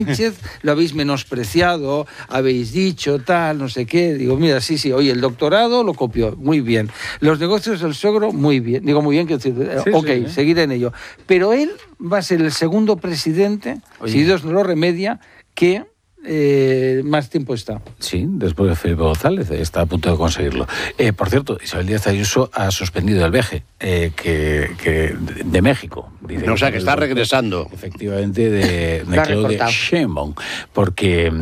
Sánchez lo habéis menospreciado, habéis dicho tal, no sé qué. Digo, mira, sí, oye, el doctorado lo copió, muy bien. Los negocios del suegro, muy bien. Digo, muy bien, quiero decir, seguir en ello. Pero él va a ser el segundo presidente, si Dios no lo remedia, que más tiempo está. Sí, después de Felipe González, está a punto de conseguirlo. Por cierto, Isabel Díaz Ayuso ha suspendido el viaje de México. Dice, o sea, que está regresando. Efectivamente, de Claudia Sheinbaum. Porque...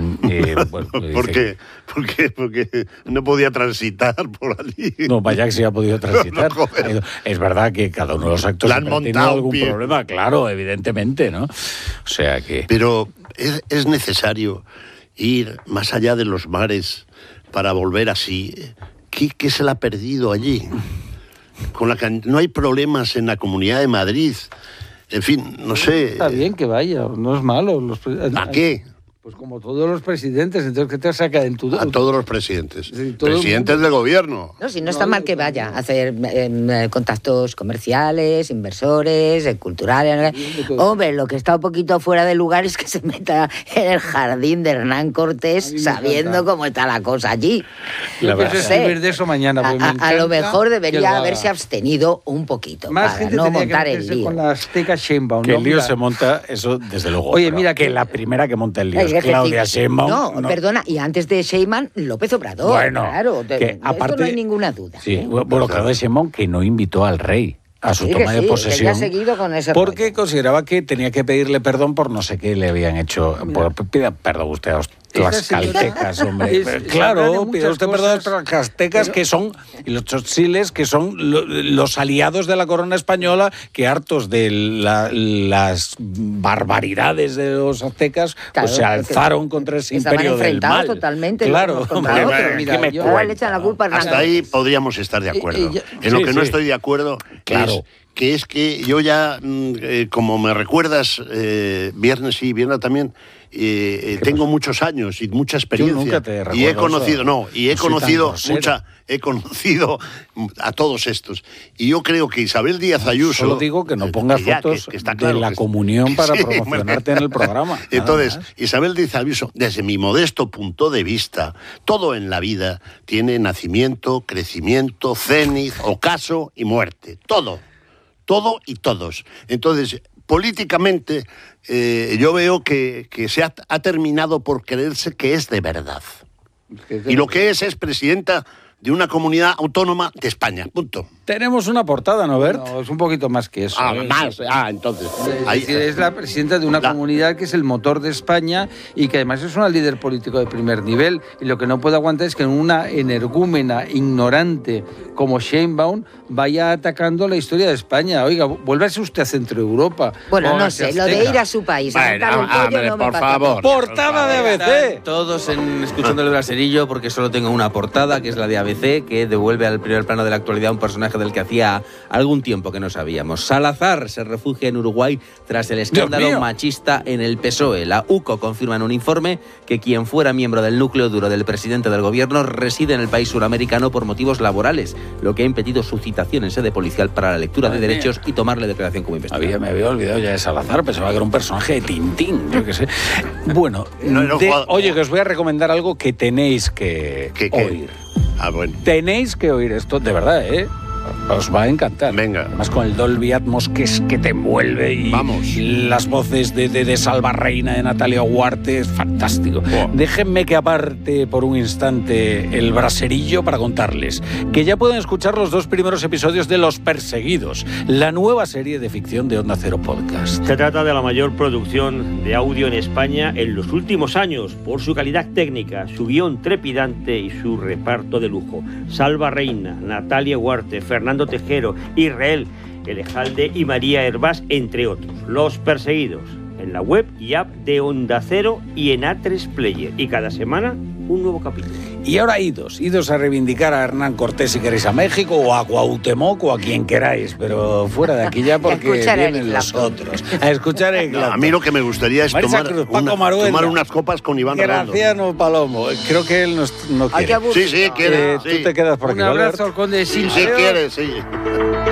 Porque no podía transitar por allí. No, vaya que sí ha podido transitar. Es verdad que cada uno de los actos tiene algún problema, claro, evidentemente, ¿no? O sea que... Pero es necesario ir más allá de los mares para volver así. ¿Qué se le ha perdido allí? No hay problemas en la Comunidad de Madrid. En fin, no sé. Está bien que vaya, no es malo. ¿A qué? Pues como todos los presidentes, entonces ¿qué te saca en tu... A todos los presidentes. Sí, presidentes del gobierno. No, si no está mal que vaya a hacer contactos comerciales, inversores, culturales. Hombre, lo que está un poquito fuera de lugar es que se meta en el jardín de Hernán Cortés sabiendo cómo está la cosa allí. Yo pienso escribir de eso mañana. A lo mejor debería haberse abstenido un poquito más para no montar el lío. Con la Azteca Sheinbaum. Que el lío se monta, eso desde luego. Oye, mira que la primera que monta el lío es Claudia Sheinbaum. No, perdona, y antes de Sheinbaum, López Obrador. Bueno, claro, que aparte, esto no hay ninguna duda. Sí, bueno, Claudia Sheinbaum que no invitó al rey a su toma de posesión, que seguido con ese porque rollo. Consideraba que tenía que pedirle perdón por no sé qué le habían hecho. Pida perdón usted a las caltecas, hombre. Claro, pida usted perdón a las caltecas, que son, y los chotziles, que son los aliados de la corona española, que hartos de las barbaridades de los aztecas, claro, pues se alzaron contra ese imperio del mal. Totalmente. Claro, mira, yo le echan la culpa a hasta ahí podríamos estar de acuerdo. En lo que no estoy de acuerdo, claro, es que yo ya, como me recuerdas, viernes sí, viernes también, tengo muchos años y mucha experiencia y he conocido a todos estos, y yo creo que Isabel Díaz Ayuso, solo digo que no pongas fotos de la comunión para promocionarte en el programa. Entonces, Isabel Díaz Ayuso, desde mi modesto punto de vista, todo en la vida tiene nacimiento, crecimiento, cenit, ocaso y muerte, todo y todos. Entonces, políticamente, yo veo que se ha terminado por creerse que es de verdad. Y lo que es presidenta de una comunidad autónoma de España, punto. Tenemos una portada, ¿no, Bert? No, es un poquito más que eso. Entonces. Es la presidenta de una comunidad que es el motor de España y que además es una líder político de primer nivel. Y lo que no puedo aguantar es que una energúmena ignorante como Sheinbaum vaya atacando la historia de España. Oiga, vuélvase usted a Centro Europa. Bueno, no sé, lo de ir a su país a montar el pollo no me por favor. Portada de ABC. Todos escuchando el braserillo, porque solo tengo una portada, que es la de ABC, que devuelve al primer plano de la actualidad un personaje del que hacía algún tiempo que no sabíamos. Salazar se refugia en Uruguay tras el escándalo machista en el PSOE. La UCO confirma en un informe que quien fuera miembro del núcleo duro del presidente del gobierno reside en el país suramericano por motivos laborales, lo que ha impedido su citación en sede policial para la lectura de derechos y tomarle declaración como investigador. Me había olvidado ya de Salazar, pensaba que era un personaje de Tintín, yo qué sé. Bueno, oye, que os voy a recomendar algo que tenéis que oír. Bueno. Tenéis que oír esto, de verdad, os va a encantar. Venga. Además con el Dolby Atmos que te envuelve y vamos. Las voces de Salva Reina, de Natalia Huarte, es fantástico. Wow. Déjenme que aparte por un instante el braserillo para contarles que ya pueden escuchar los 2 primeros episodios de Los Perseguidos, la nueva serie de ficción de Onda Cero Podcast. Se trata de la mayor producción de audio en España en los últimos años por su calidad técnica, su guión trepidante y su reparto de lujo. Salva Reina, Natalia Huarte, Fernando Tejero, Israel Elejalde y María Hervás, entre otros. Los Perseguidos, en la web y app de Onda Cero y en A3 Player. Y cada semana un nuevo capítulo. Y ahora idos a reivindicar a Hernán Cortés si queréis a México, o a Cuauhtémoc, o a quien queráis, pero fuera de aquí ya porque vienen los otros. A escuchar el A mí lo que me gustaría es tomar unas copas con Iván Redondo. Graciano Palomo. Creo que él no quiere. Sí, quiere. Tú te quedas por aquí. Un abrazo al conde Sin. Sí, quiere, sí.